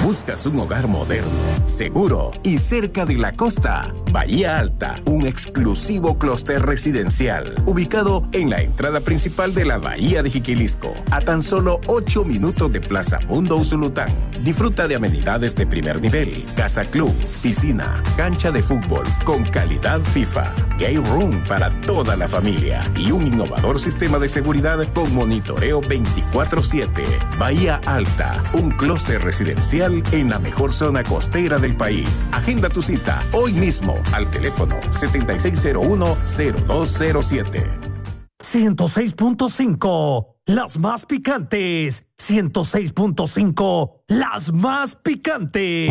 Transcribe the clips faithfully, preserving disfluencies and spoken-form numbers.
buscas un hogar moderno, seguro y cerca de la costa, Bahía Alta, un exclusivo clúster residencial ubicado en la entrada principal de la Bahía de Jiquilisco, a tan solo ocho minutos de Plaza Mundo Usulután. Disfruta de amenidades de primer nivel, casa club, piscina, cancha de fútbol con calidad FIFA, game room para toda la familia y un innovador sistema de seguridad con monitoreo veinticuatro siete. Bahía Alta, un clúster residencial en la mejor zona costera del país. Agenda tu cita hoy mismo al teléfono setenta y seis cero uno, cero dos cero siete. ciento seis punto cinco, las más picantes. ciento seis punto cinco, las más picantes.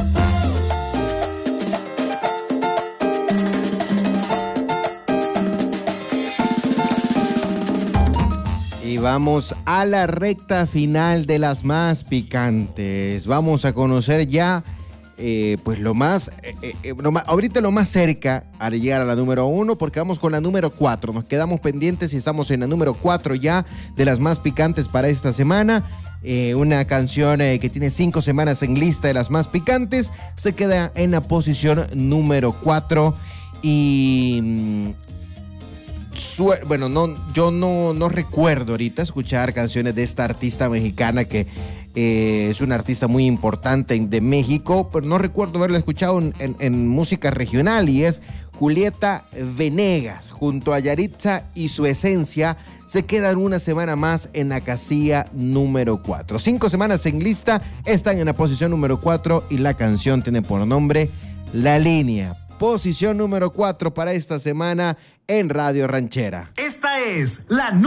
Y vamos a la recta final de las más picantes. Vamos a conocer ya, eh, pues lo más, eh, eh, lo más, ahorita lo más cerca a llegar a la número uno, porque vamos con la número cuatro. Nos quedamos pendientes y estamos en la número cuatro ya de las más picantes para esta semana. Eh, una canción eh, que tiene cinco semanas en lista de las más picantes. Se queda en la posición número cuatro y... Mmm, Bueno, no, yo no, no recuerdo ahorita escuchar canciones de esta artista mexicana que eh, es una artista muy importante de México, pero no recuerdo haberla escuchado en, en, en música regional, y es Julieta Venegas. Junto a Yaritza y Su Esencia se quedan una semana más en la casilla número cuatro. Cinco semanas en lista, están en la posición número cuatro y la canción tiene por nombre La Línea. Posición número cuatro para esta semana en Radio Ranchera. Esta es la